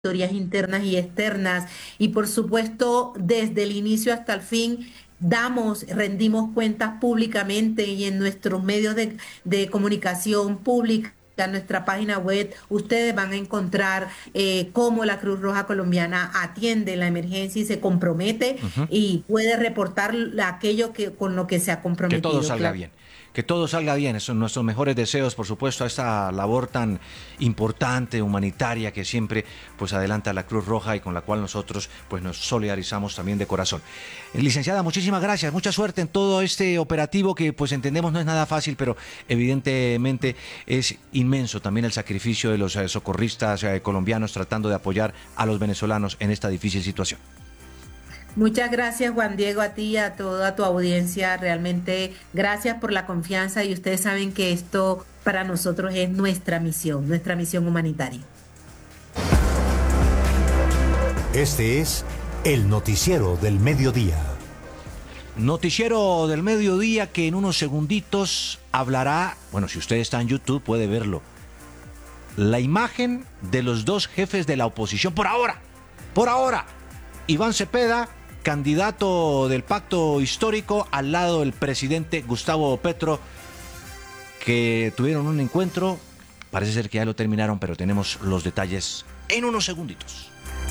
auditorías internas y externas y por supuesto desde el inicio hasta el fin rendimos cuentas públicamente y en nuestros medios de comunicación pública. En nuestra página web ustedes van a encontrar cómo la Cruz Roja Colombiana atiende la emergencia y se compromete Ujú. y puede reportar aquello con lo que se ha Que todo comprometido. salga Claro. bien. Que todo salga bien. Esos son nuestros mejores deseos, por supuesto, a esta labor tan importante, humanitaria, que siempre pues adelanta la Cruz Roja y con la cual nosotros pues nos solidarizamos también de corazón. Licenciada, muchísimas gracias. Mucha suerte en todo este operativo que pues entendemos no es nada fácil, pero evidentemente es inmenso también el sacrificio de los socorristas colombianos tratando de apoyar a los venezolanos en esta difícil situación. Muchas gracias, Juan Diego, a ti y a toda tu audiencia. Realmente gracias por la confianza y ustedes saben que esto para nosotros es nuestra misión humanitaria. Este es el noticiero del mediodía. Noticiero del mediodía que en unos segunditos hablará, bueno, si usted está en YouTube puede verlo, la imagen de los dos jefes de la oposición por ahora, Iván Cepeda, candidato del pacto histórico, al lado del presidente Gustavo Petro, que tuvieron un encuentro, parece ser que ya lo terminaron, pero tenemos los detalles en unos segunditos.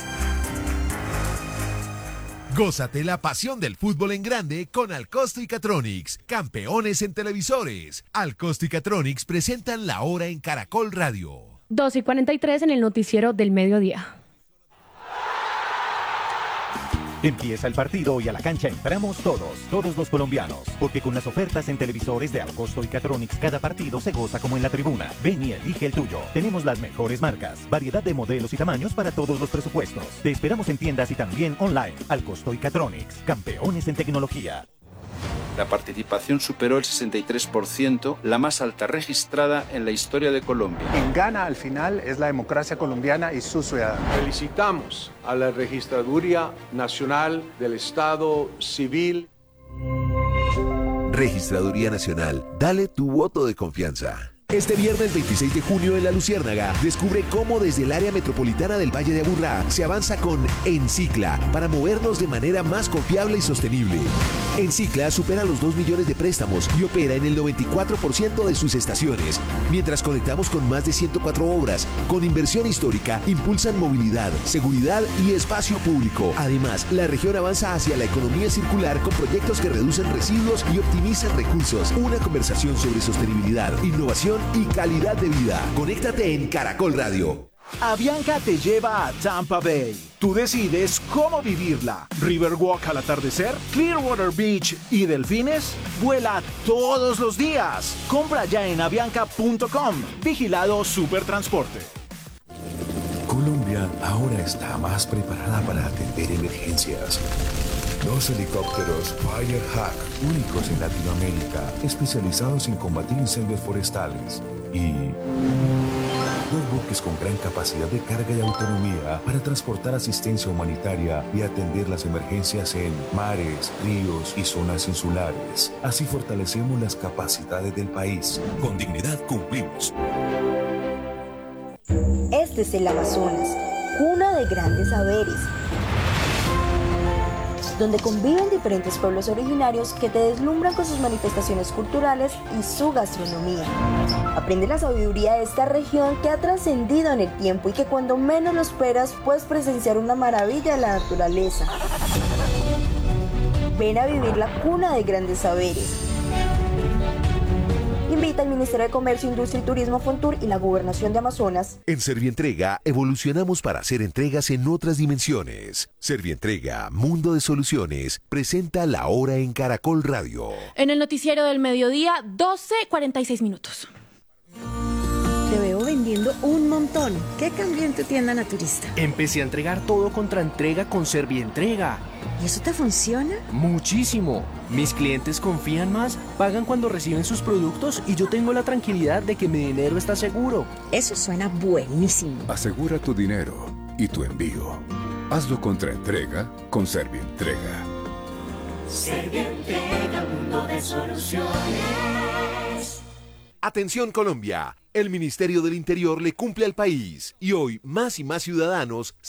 Gózate la pasión del fútbol en grande con Alcosto y Catronics, campeones en televisores. Alcosto y Catronics presentan La Hora en Caracol Radio. 2:43 en el noticiero del mediodía. Empieza el partido y a la cancha entramos todos los colombianos, porque con las ofertas en televisores de Alcosto y Catronics cada partido se goza como en la tribuna. Ven y elige el tuyo. Tenemos las mejores marcas, variedad de modelos y tamaños para todos los presupuestos. Te esperamos en tiendas y también online. Alcosto y Catronics, campeones en tecnología. La participación superó el 63%, la más alta registrada en la historia de Colombia. Quien gana al final es la democracia colombiana y sus ciudadanos. Felicitamos a la Registraduría Nacional del Estado Civil. Registraduría Nacional, dale tu voto de confianza. Este viernes 26 de junio en La Luciérnaga, descubre cómo desde el área metropolitana del Valle de Aburrá se avanza con Encicla para movernos de manera más confiable y sostenible. Encicla supera los 2 millones de préstamos y opera en el 94% de sus estaciones, mientras conectamos con más de 104 obras, con inversión histórica, impulsan movilidad, seguridad y espacio público. Además, la región avanza hacia la economía circular con proyectos que reducen residuos y optimizan recursos. Una conversación sobre sostenibilidad, innovación y calidad de vida. Conéctate en Caracol Radio. Avianca te lleva a Tampa Bay. Tú decides cómo vivirla. Riverwalk al atardecer, Clearwater Beach y delfines. Vuela todos los días. Compra ya en avianca.com. Vigilado Supertransporte. Colombia ahora está más preparada para atender emergencias. 2 helicópteros Firehawk, únicos en Latinoamérica, especializados en combatir incendios forestales. Y 2 buques con gran capacidad de carga y autonomía para transportar asistencia humanitaria y atender las emergencias en mares, ríos y zonas insulares. Así fortalecemos las capacidades del país. Con dignidad cumplimos. Este es el Amazonas, cuna de grandes saberes, donde conviven diferentes pueblos originarios que te deslumbran con sus manifestaciones culturales y su gastronomía. Aprende la sabiduría de esta región que ha trascendido en el tiempo y que cuando menos lo esperas puedes presenciar una maravilla de la naturaleza. Ven a vivir la cuna de grandes saberes. Invita al Ministerio de Comercio, Industria y Turismo, Fontur y la Gobernación de Amazonas. En Servientrega evolucionamos para hacer entregas en otras dimensiones. Servientrega, Mundo de Soluciones, presenta La Hora en Caracol Radio. En el noticiero del mediodía, 12:46 minutos. Te veo vendiendo un montón. ¿Qué cambió en tu tienda naturista? Empecé a entregar todo contra entrega con Servientrega. ¿Y eso te funciona? Muchísimo. Mis clientes confían más, pagan cuando reciben sus productos y yo tengo la tranquilidad de que mi dinero está seguro. Eso suena buenísimo. Asegura tu dinero y tu envío. Hazlo contra entrega con Servientrega. Servientrega, mundo de soluciones. Atención Colombia, el Ministerio del Interior le cumple al país y hoy más y más ciudadanos